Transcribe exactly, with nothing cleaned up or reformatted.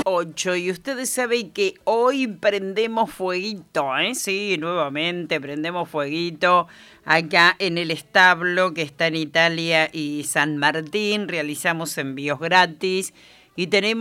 ocho y ustedes saben que hoy prendemos fueguito, ¿eh? Sí, nuevamente prendemos fueguito acá en el establo que está en Italia y San Martín. Realizamos envíos gratis y tenemos